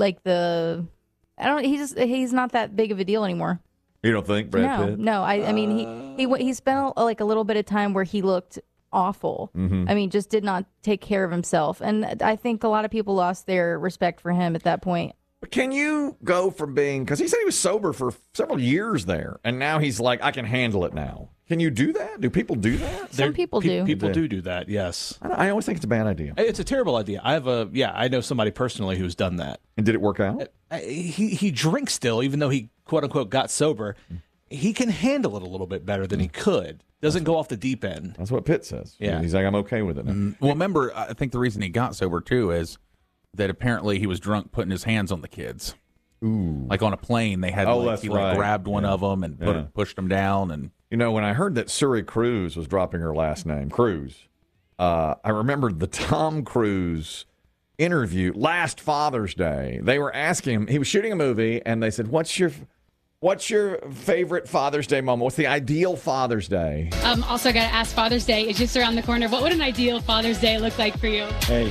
he's not that big of a deal anymore. You don't think Brad Pitt? No. I mean, he spent a little bit of time where he looked awful. Mm-hmm. I mean, just did not take care of himself, and I think a lot of people lost their respect for him at that point. But can you go from being, because he said he was sober for several years there, and now he's like, I can handle it now. Can you do that? Do people do that? Some people do. People do that, yes. I always think it's a bad idea. It's a terrible idea. I know somebody personally who's done that. And did it work out? He drinks still, even though he, quote unquote, got sober. He can handle it a little bit better than he could. Doesn't go off the deep end. That's what Pitt says. Yeah. He's like, I'm okay with it now. Well, remember, I think the reason he got sober, too, is that apparently he was drunk putting his hands on the kids. Ooh. Like on a plane, they had that's he right. grabbed one of them and pushed them down. And when I heard that Suri Cruise was dropping her last name, Cruise, I remembered the Tom Cruise interview last Father's Day. They were asking him, he was shooting a movie, and they said, What's your favorite Father's Day moment? What's the ideal Father's Day? Also got to ask, Father's Day is just around the corner. What would an ideal Father's Day look like for you? Hey,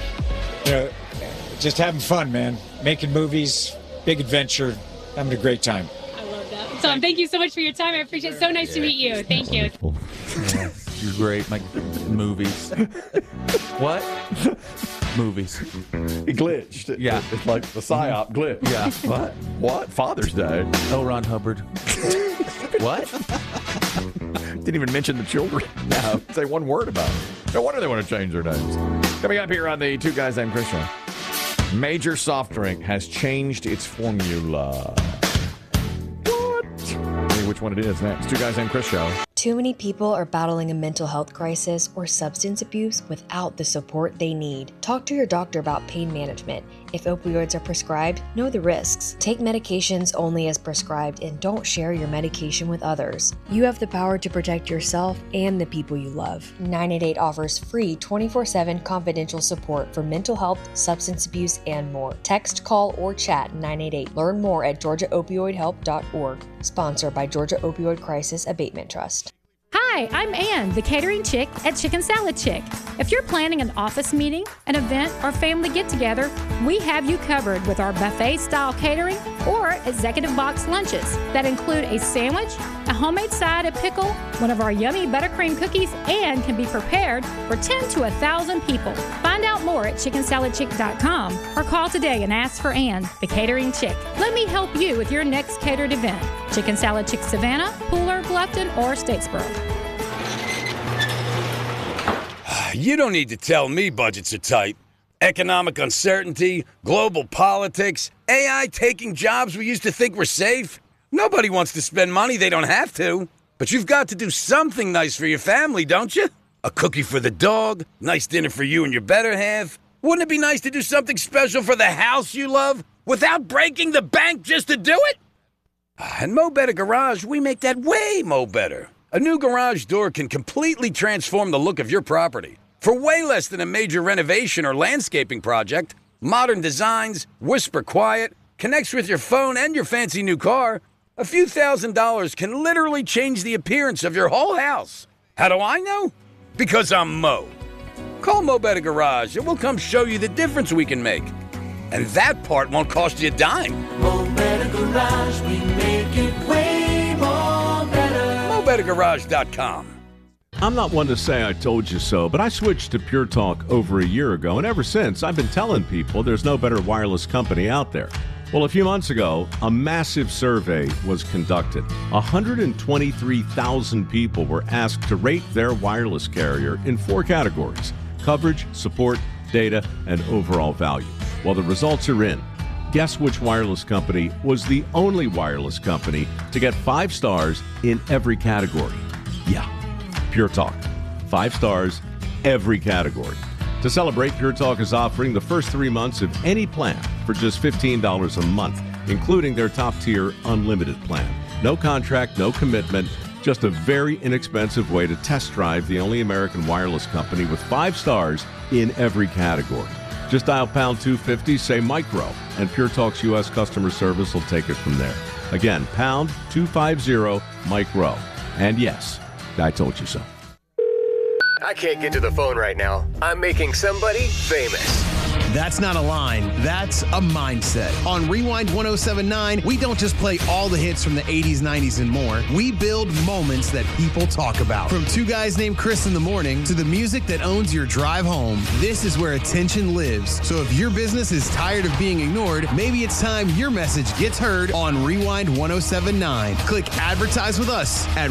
just having fun, man. Making movies, big adventure, having a great time. I love that. Tom, thank you so much for your time. I appreciate it. So nice to meet you. Thank you. You're great. Like movies. What? Movies. He glitched. Yeah. It's like the PSYOP glitch. Yeah. What? Father's Day. L. Ron Hubbard. What? Didn't even mention the children. No. Say one word about it. No wonder they want to change their names. Coming up here on the Two Guys Named Chris show. Major soft drink has changed its formula. What? Tell you which one it is next. Two Guys Named Chris show. Too many people are battling a mental health crisis or substance abuse without the support they need. Talk to your doctor about pain management. If opioids are prescribed, know the risks. Take medications only as prescribed and don't share your medication with others. You have the power to protect yourself and the people you love. 988 offers free 24/7 confidential support for mental health, substance abuse, and more. Text, call, or chat 988. Learn more at georgiaopioidhelp.org. Sponsored by Georgia Opioid Crisis Abatement Trust. Hi, I'm Ann, the catering chick at Chicken Salad Chick. If you're planning an office meeting, an event, or family get-together, we have you covered with our buffet-style catering or executive box lunches that include a sandwich, a homemade side of pickle, one of our yummy buttercream cookies, and can be prepared for 10 to 1,000 people. Find out more at chickensaladchick.com or call today and ask for Ann, the catering chick. Let me help you with your next catered event. Chicken Salad Chick Savannah, Pooler, Bluffton, or Statesboro. You don't need to tell me budgets are tight. Economic uncertainty, global politics, AI taking jobs we used to think were safe. Nobody wants to spend money they don't have to. But you've got to do something nice for your family, don't you? A cookie for the dog, nice dinner for you and your better half. Wouldn't it be nice to do something special for the house you love without breaking the bank just to do it? At Mo Better Garage, we make that way mo better. A new garage door can completely transform the look of your property. For way less than a major renovation or landscaping project, modern designs, whisper quiet, connects with your phone and your fancy new car, a few $1,000s can literally change the appearance of your whole house. How do I know? Because I'm Mo. Call Mo Better Garage and we'll come show you the difference we can make. And that part won't cost you a dime. Mo Better Garage, we make it way more better. MoBetterGarage.com. I'm not one to say I told you so, but I switched to Pure Talk over a year ago, and ever since, I've been telling people there's no better wireless company out there. Well, a few months ago, a massive survey was conducted. 123,000 people were asked to rate their wireless carrier in 4 categories: coverage, support, data, and overall value. Well, the results are in. Guess which wireless company was the only wireless company to get 5 stars in every category? Yeah, Pure Talk. 5 stars, every category. To celebrate, Pure Talk is offering the first 3 months of any plan for just $15 a month, including their top-tier unlimited plan. No contract, no commitment, just a very inexpensive way to test drive the only American wireless company with 5 stars in every category. Just dial pound 250, say micro, and Pure Talk's U.S. customer service will take it from there. Again, pound 250 micro. And yes, I told you so. I can't get to the phone right now. I'm making somebody famous. That's not a line, that's a mindset. On Rewind 1079, we don't just play all the hits from the 80s, 90s, and more. We build moments that people talk about. From Two Guys Named Chris in the morning to the music that owns your drive home, this is where attention lives. So if your business is tired of being ignored, maybe it's time your message gets heard on Rewind 1079. Click advertise with us at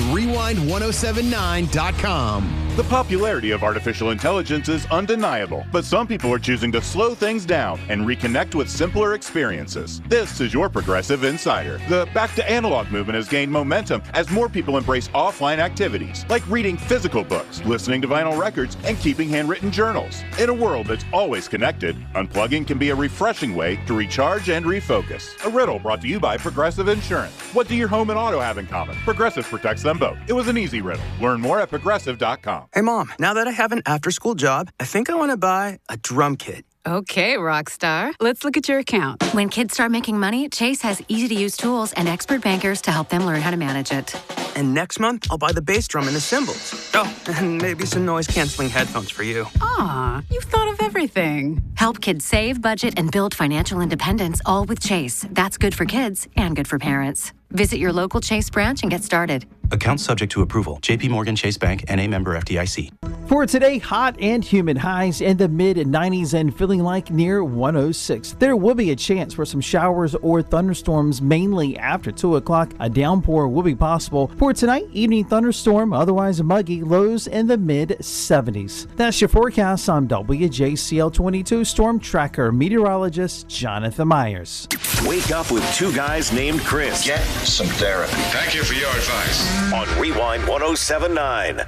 rewind1079.com. The popularity of artificial intelligence is undeniable, but some people are choosing to slow things down and reconnect with simpler experiences. This is your Progressive Insider. The back to analog movement has gained momentum as more people embrace offline activities, like reading physical books, listening to vinyl records, and keeping handwritten journals. In a world that's always connected, unplugging can be a refreshing way to recharge and refocus. A riddle brought to you by Progressive Insurance. What do your home and auto have in common? Progressive protects them both. It was an easy riddle. Learn more at progressive.com. Hey, Mom, now that I have an after-school job, I think I want to buy a drum kit. Okay, rock star. Let's look at your account. When kids start making money, Chase has easy-to-use tools and expert bankers to help them learn how to manage it. And next month, I'll buy the bass drum and the cymbals. Oh, and maybe some noise-canceling headphones for you. Aw, you've thought of everything. Help kids save, budget, and build financial independence, all with Chase. That's good for kids and good for parents. Visit your local Chase branch and get started. Account subject to approval. J.P. Morgan Chase Bank, N.A. member FDIC. For today, hot and humid highs in the mid-90s and feeling like near 106. There will be a chance for some showers or thunderstorms mainly after 2 o'clock. A downpour will be possible. For tonight, evening thunderstorm, otherwise muggy, lows in the mid-70s. That's your forecast. I'm WJCL 22 Storm Tracker meteorologist Jonathan Myers. Wake up with Two Guys Named Chris. Get some therapy. Thank you for your advice. On Rewind 1079.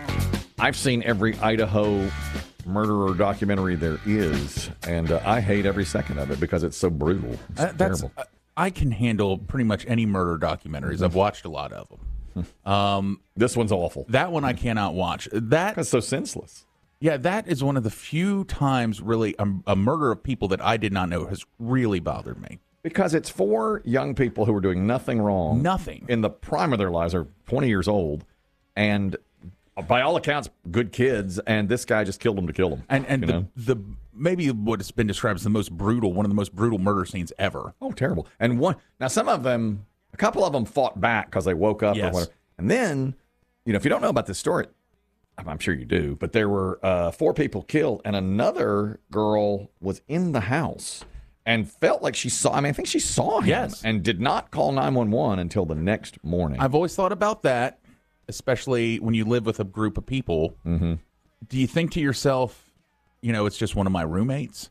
I've seen every Idaho murderer documentary there is, and I hate every second of it because it's so brutal. It's terrible. I can handle pretty much any murder documentaries. I've watched a lot of them. This one's awful. That one I cannot watch. That's so senseless. Yeah, that is one of the few times really a murder of people that I did not know has really bothered me. Because it's for young people who are doing nothing wrong. Nothing. In the prime of their lives, are 20 years old, and by all accounts, good kids, and this guy just killed them to kill them. And the maybe what's been described as one of the most brutal murder scenes ever. Oh, terrible. And now some of them, a couple of them fought back because they woke up or whatever. And then, if you don't know about this story, I'm sure you do, but there were 4 people killed, and another girl was in the house and felt like she saw, I think she saw him and did not call 911 until the next morning. I've always thought about that, especially when you live with a group of people. Mm-hmm. Do you think to yourself, it's just one of my roommates?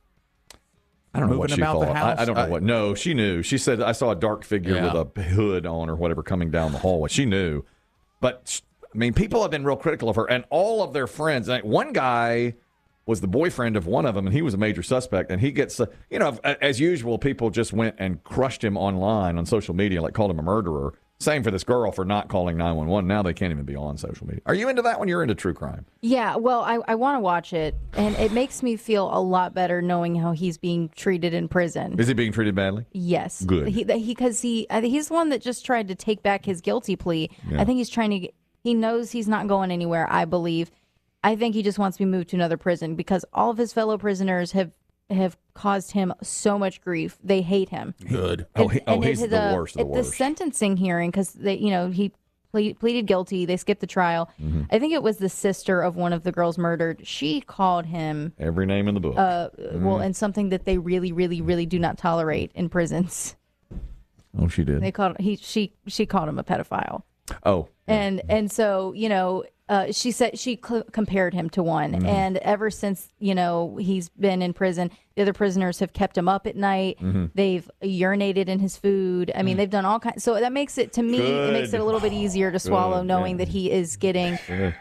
I don't know what she thought. I don't know what. No, she knew. She said, I saw a dark figure with a hood on or whatever coming down the hallway. She knew. But, people have been real critical of her and all of their friends. One guy was the boyfriend of one of them, and he was a major suspect. And he gets, as usual, people just went and crushed him online on social media, called him a murderer. Same for this girl for not calling 911. Now they can't even be on social media. Are you into that when you're into true crime? Yeah, well, I want to watch it, and it makes me feel a lot better knowing how he's being treated in prison. Is he being treated badly? Yes. Good. Because I think he's the one that just tried to take back his guilty plea. Yeah. I think he's trying to. He knows he's not going anywhere, I believe. I think he just wants to be moved to another prison because all of his fellow prisoners have caused him so much grief. They hate him. Good. He's the worst of the worst. The sentencing hearing, because he pleaded guilty. They skipped the trial. Mm-hmm. I think it was the sister of one of the girls murdered. She called him every name in the book. Well, and something that they really, really, really do not tolerate in prisons. Oh, she did. They called she called him a pedophile. Oh. And so she said she compared him to one, Mm-hmm. and ever since he's been in prison, the other prisoners have kept him up at night. Mm-hmm. They've urinated in his food. I mean, they've done all kinds. So that makes it, to me, it makes it a little bit easier to swallow, knowing that he is getting.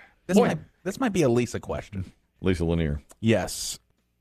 This might be a Lisa question. Lisa Lanier. Yes.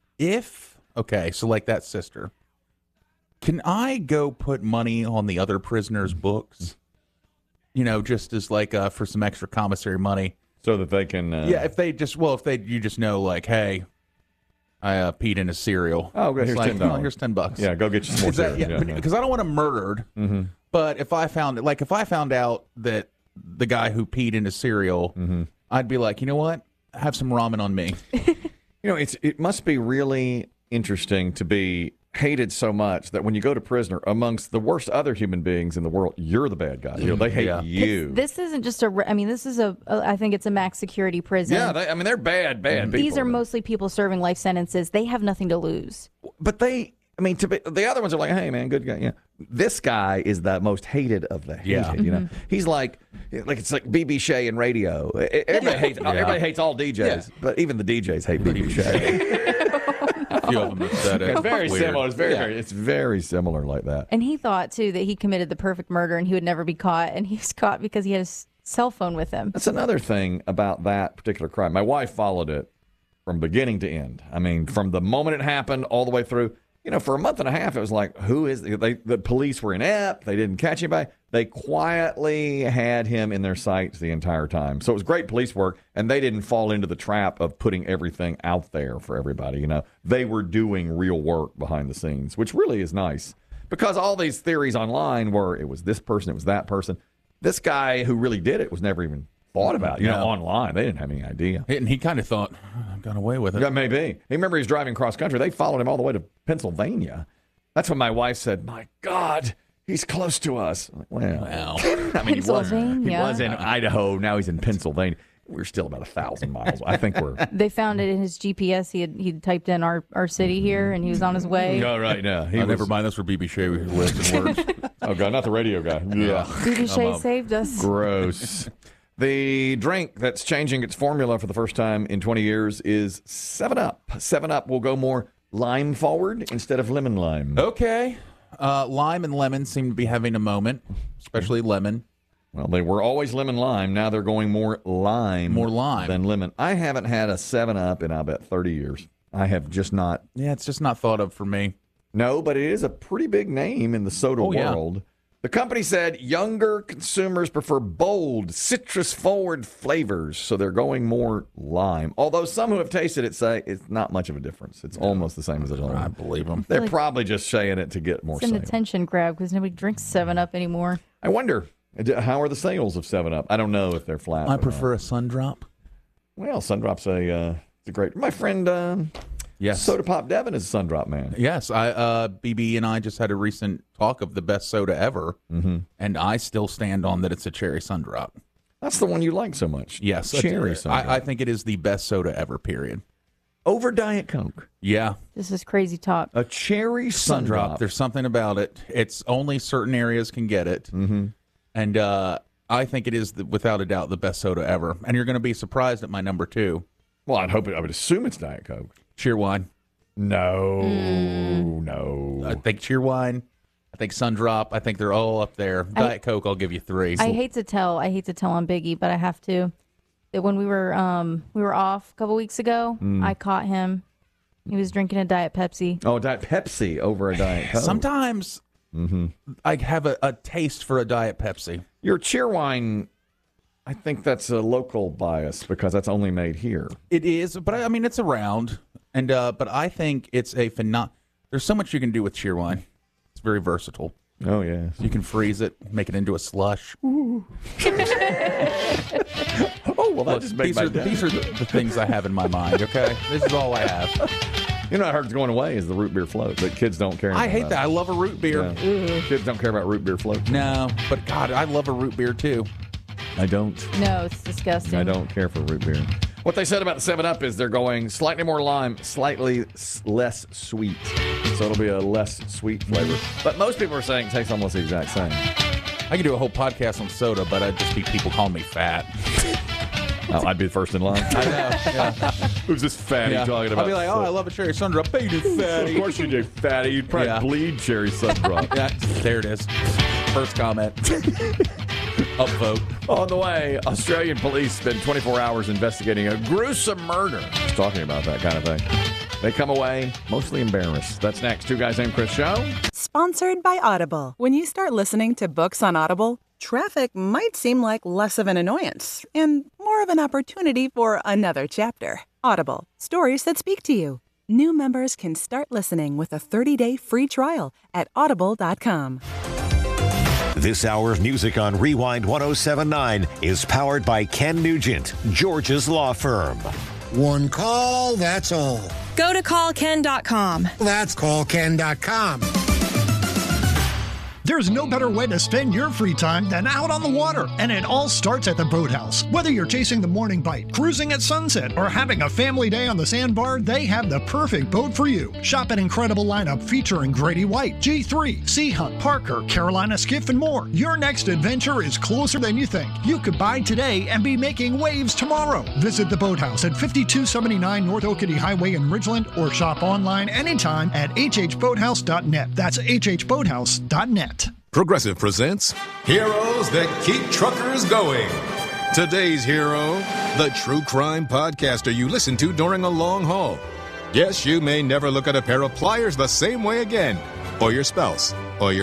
So like that sister, can I go put money on the other prisoners' books? Just as for some extra commissary money. So that they can... you just know, hey, I peed in a cereal. Oh, good. Here's $10. Here's $10. Yeah, go get you some more cereal. Because I don't want him murdered. Mm-hmm. But if I found out that the guy who peed in his cereal, I'd be like, you know what? Have some ramen on me. It must be really interesting to be hated so much that when you go to prison, amongst the worst other human beings in the world, you're the bad guy. They hate you. This isn't just this is I think it's a max security prison. Yeah, they're bad people. These are mostly people serving life sentences. They have nothing to lose. But the other ones are like, hey, man, good guy. Yeah. This guy is the most hated of the hated, you know? He's like it's like B.B. Shea in radio. Everybody hates all DJs, but even the DJs hate B.B. Shea. A few of them have said it. It's very similar. It's very similar like that. And he thought, too, that he committed the perfect murder and he would never be caught. And he was caught because he had his cell phone with him. That's another thing about that particular crime. My wife followed it from beginning to end. I mean, from the moment it happened all the way through. You know, for a month and a half, it was like, the police were inept. They didn't catch anybody. They quietly had him in their sights the entire time. So it was great police work, and they didn't fall into the trap of putting everything out there for everybody. You know, they were doing real work behind the scenes, which really is nice. Because all these theories online were, it was this person, it was that person. This guy who really did it was never even thought about, online. They didn't have any idea. And he kind of thought, I got away with it. Yeah, maybe. He remember he was driving cross country. They followed him all the way to Pennsylvania. That's when my wife said, my God, he's close to us. Like, well, I mean, he was in Idaho. Now he's in Pennsylvania. We're still about 1,000 miles. I think we're. They found it in his GPS. He'd typed in our city here, and he was on his way. Oh, right now. Never mind. That's where B.B. Shea lives and works. Oh, God, not the radio guy. Yeah. B.B. Shea saved us. Gross. The drink that's changing its formula for the first time in 20 years is 7-Up. 7-Up will go more lime forward instead of lemon lime. Okay. Lime and lemon seem to be having a moment, especially lemon. Well, they were always lemon lime. Now they're going more lime than lemon. I haven't had a 7-Up in, I bet, 30 years. I have just not. Yeah, it's just not thought of for me. No, but it is a pretty big name in the soda world. Yeah. The company said younger consumers prefer bold, citrus-forward flavors, so they're going more lime. Although some who have tasted it say it's not much of a difference. It's almost the same as a lime. I believe them. They're probably just saying it to get more sales. It's an attention grab because nobody drinks 7-Up anymore. I wonder, how are the sales of 7-Up? I don't know if they're flat. I prefer a Sundrop. Well, Sundrop's a great... My friend... Yes. Soda Pop Devin is a Sundrop man. Yes. BB and I just had a recent talk of the best soda ever, and I still stand on that it's a cherry Sundrop. That's the one you like so much. Yes. Cherry Sundrop. I think it is the best soda ever, period. Over Diet Coke. Yeah. This is crazy talk. A cherry Sundrop. There's something about it. It's only certain areas can get it. Mm-hmm. And I think it is, without a doubt, the best soda ever. And you're going to be surprised at my number 2. Well, I would assume it's Diet Coke. Cheerwine. No. I think Cheerwine. I think Sundrop. I think they're all up there. Diet Coke, I'll give you 3. I hate to tell on Biggie, but I have to. That when we were off a couple weeks ago, I caught him. He was drinking a Diet Pepsi. Oh, Diet Pepsi over a Diet Coke. Sometimes I have a taste for a Diet Pepsi. Your Cheerwine, I think that's a local bias because that's only made here. It is, but I mean, it's around. And but I think it's a there's so much you can do with Cheerwine. It's very versatile. Oh, yeah. You can freeze it, make it into a slush. Oh, well, that just makes These are the things I have in my mind, okay? This is all I have. You know, I heard it's going away is the root beer float, but kids don't care. I hate that. I love a root beer. Yeah. Kids don't care about root beer float. No, but God, I love a root beer too. I don't. No, it's disgusting. I don't care for root beer. What they said about the 7-Up is they're going slightly more lime, slightly less sweet. So it'll be a less sweet flavor. But most people are saying it tastes almost the exact same. I could do a whole podcast on soda, but I'd just be people calling me fat. Oh, I'd be the first in line. I know. Yeah. Who's this fatty talking about? I'd be like, I love a cherry Sundrop. But you do, fatty. Of course you do, fatty. You'd probably bleed cherry Sundrop. Yeah, there it is. First comment. Upvote. On the way, Australian police spend 24 hours investigating a gruesome murder. Just talking about that kind of thing. They come away mostly embarrassed. That's next. Two Guys Named Chris show. Sponsored by Audible. When you start listening to books on Audible, traffic might seem like less of an annoyance and more of an opportunity for another chapter. Audible. Stories that speak to you. New members can start listening with a 30-day free trial at audible.com. This hour of music on Rewind 107.9 is powered by Ken Nugent, George's Law Firm. One call, that's all. Go to callken.com. That's callken.com. There's no better way to spend your free time than out on the water, and it all starts at the Boathouse. Whether you're chasing the morning bite, cruising at sunset, or having a family day on the sandbar, they have the perfect boat for you. Shop an incredible lineup featuring Grady White, G3, Sea Hunt, Parker, Carolina Skiff, and more. Your next adventure is closer than you think. You could buy today and be making waves tomorrow. Visit the Boathouse at 5279 North Oakity Highway in Ridgeland, or shop online anytime at hhboathouse.net. That's hhboathouse.net. Progressive presents Heroes That Keep Truckers Going. Today's hero, the true crime podcaster you listen to during a long haul. Yes, you may never look at a pair of pliers the same way again, or your spouse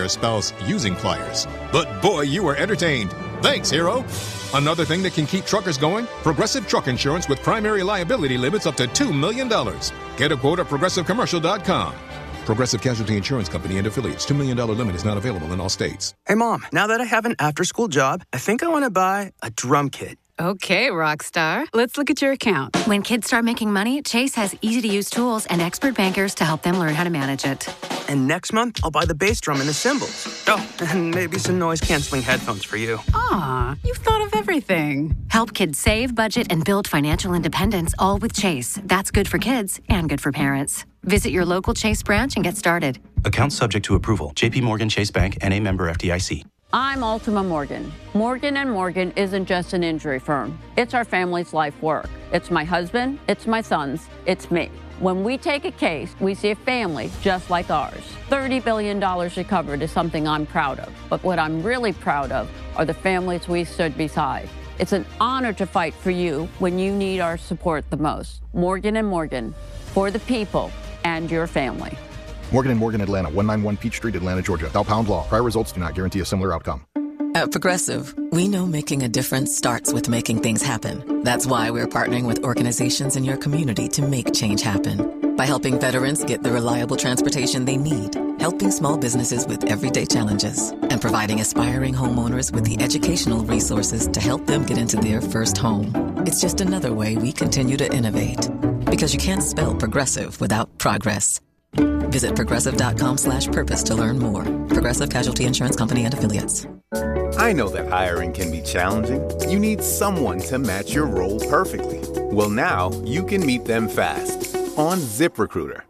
using pliers. But boy, you were entertained. Thanks, hero. Another thing that can keep truckers going, Progressive Truck Insurance with primary liability limits up to $2 million. Get a quote at progressivecommercial.com. Progressive Casualty Insurance Company and affiliates. $2 million limit is not available in all states. Hey, Mom, now that I have an after-school job, I think I want to buy a drum kit. Okay, Rockstar. Let's look at your account. When kids start making money, Chase has easy-to-use tools and expert bankers to help them learn how to manage it. And next month, I'll buy the bass drum and the cymbals. Oh, and maybe some noise-canceling headphones for you. Aw, you've thought of everything. Help kids save, budget, and build financial independence, all with Chase. That's good for kids and good for parents. Visit your local Chase branch and get started. Account subject to approval. JP Morgan Chase Bank, N.A. member FDIC. I'm Ultima Morgan. Morgan & Morgan isn't just an injury firm. It's our family's life work. It's my husband, it's my sons, it's me. When we take a case, we see a family just like ours. $30 billion recovered is something I'm proud of. But what I'm really proud of are the families we stood beside. It's an honor to fight for you when you need our support the most. Morgan & Morgan, for the people and your family. Morgan & Morgan, Atlanta, 191 Peach Street, Atlanta, Georgia. Thou pound law. Prior results do not guarantee a similar outcome. At Progressive, we know making a difference starts with making things happen. That's why we're partnering with organizations in your community to make change happen. By helping veterans get the reliable transportation they need, helping small businesses with everyday challenges, and providing aspiring homeowners with the educational resources to help them get into their first home. It's just another way we continue to innovate. Because you can't spell progressive without progress. Visit progressive.com/purpose to learn more. Progressive Casualty Insurance Company and Affiliates. I know that hiring can be challenging. You need someone to match your role perfectly. Well, now you can meet them fast on ZipRecruiter.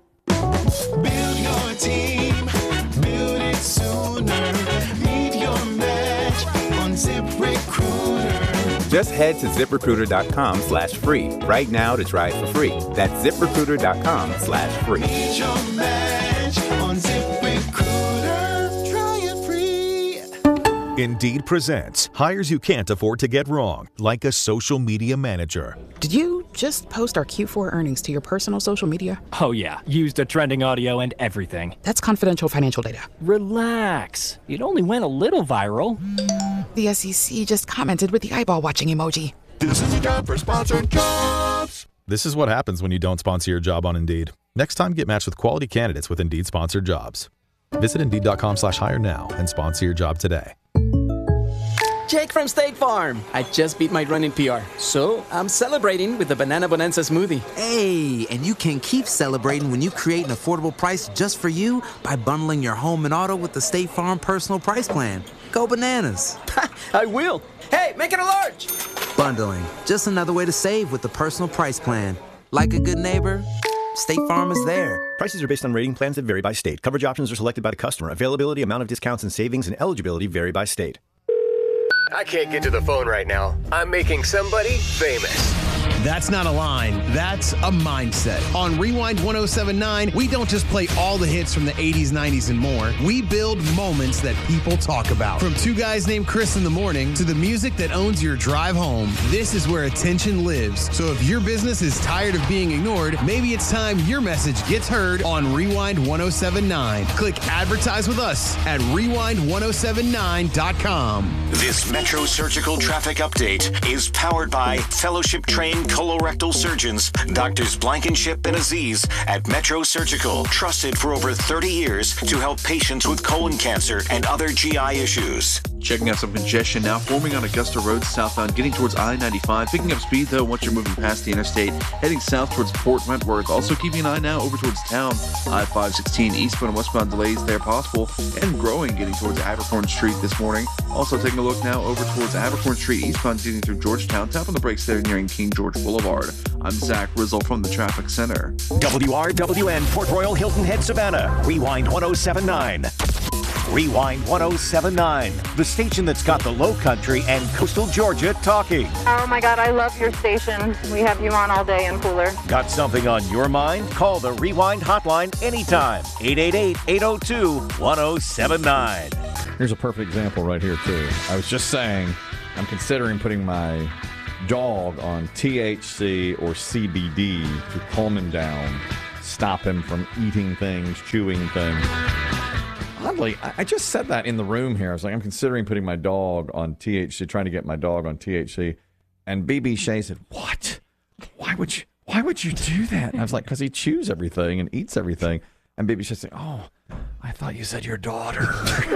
Build your team, build it sooner. Meet your match on ZipRecruiter. Just head to ZipRecruiter.com/free right now to try it for free. That's ZipRecruiter.com/free. Meet your match on ZipRecruiter. Try it free. Indeed presents hires you can't afford to get wrong, like a social media manager. Did you just post our Q4 earnings to your personal social media? Oh yeah, used a trending audio and everything. That's confidential financial data. Relax. It only went a little viral. The SEC just commented with the eyeball watching emoji. This is a job for sponsored jobs. This is what happens when you don't sponsor your job on Indeed. Next time, get matched with quality candidates with Indeed sponsored jobs. Visit Indeed.com/hire now and sponsor your job today. Jake from State Farm. I just beat my running PR, so I'm celebrating with the Banana Bonanza smoothie. Hey, and you can keep celebrating when you create an affordable price just for you by bundling your home and auto with the State Farm Personal Price Plan. Go bananas. I will. Hey, make it a large. Bundling, just another way to save with the Personal Price Plan. Like a good neighbor, State Farm is there. Prices are based on rating plans that vary by state. Coverage options are selected by the customer. Availability, amount of discounts and savings, and eligibility vary by state. I can't get to the phone right now. I'm making somebody famous. That's not a line. That's a mindset. On Rewind 1079, we don't just play all the hits from the 80s, 90s, and more. We build moments that people talk about. From Two Guys Named Chris in the Morning to the music that owns your drive home, this is where attention lives. So if your business is tired of being ignored, maybe it's time your message gets heard on Rewind 1079. Click advertise with us at rewind1079.com. This Metro Surgical Traffic Update is powered by Fellowship Trained colorectal surgeons, Doctors Blankenship and Aziz at Metro Surgical, trusted for over 30 years to help patients with colon cancer and other GI issues. Checking out some congestion now forming on Augusta Road southbound, getting towards I-95. Picking up speed, though, once you're moving past the interstate, heading south towards Port Wentworth. Also keeping an eye now over towards town. I-516 eastbound and westbound delays there possible and growing getting towards Abercorn Street this morning. Also taking a look now over towards Abercorn Street eastbound getting through Georgetown. Tap on the brakes there nearing King George Boulevard. I'm Zach Rizzle from the Traffic Center. WRWN Port Royal Hilton Head Savannah. Rewind 1079. Rewind 1079, the station that's got the Low Country and coastal Georgia talking. Oh my God, I love your station. We have you on all day and cooler. Got something on your mind? Call the Rewind hotline anytime. 888-802-1079. Here's a perfect example right here, too. I was just saying I'm considering putting my dog on THC or CBD to calm him down, stop him from eating things, chewing things. Oddly, I just said that in the room here. I was like, I'm considering putting my dog on THC, trying to get my dog on THC. And BB Shea said, what? Why would you do that? And I was like, because he chews everything and eats everything. And BB Shea said, oh, I thought you said your daughter.